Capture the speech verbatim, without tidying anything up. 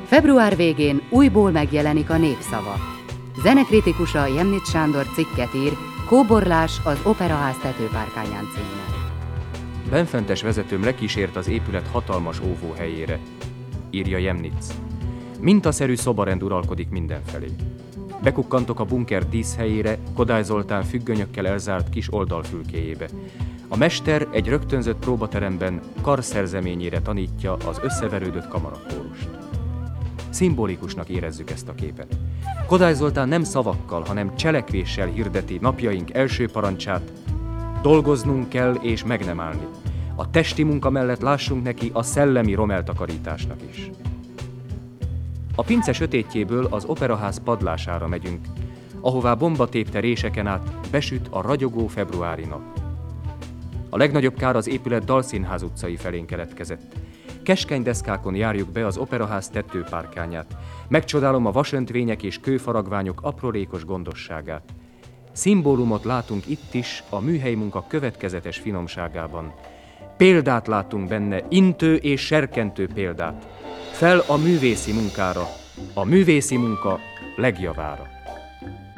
Február végén újból megjelenik a Népszava. Zenekritikusa Jemnitz Sándor cikket ír, Kóborlás az Operaház tetőpárkányán címmel. Benfentes vezetőm lekísért az épület hatalmas óvóhelyére, írja Jemnitz. Mintaszerű szobarend uralkodik mindenfelé. Bekukkantok a bunker díszhelyére, Kodály Zoltán függönyökkel elzárt kis oldalfülkéjébe. A mester egy rögtönzött próbateremben karszerzeményére tanítja az összeverődött kamarakórust. Szimbolikusnak érezzük ezt a képet. Kodály Zoltán nem szavakkal, hanem cselekvéssel hirdeti napjaink első parancsát: dolgoznunk kell és meg nem állni. A testi munka mellett lássunk neki a szellemi romeltakarításnak is. A pince sötétjéből az Operaház padlására megyünk, ahová bombatépte réseken át besüt a ragyogó februári nap. A legnagyobb kár az épület Dalszínház utcai felén keletkezett. Keskeny deszkákon járjuk be az Operaház tetőpárkányát. Megcsodálom a vasöntvények és kőfaragványok aprólékos gondosságát. Szimbólumot látunk itt is a műhelymunka következetes finomságában. Példát látunk benne, intő és serkentő példát. Fel a művészi munkára, a művészi munka legjavára.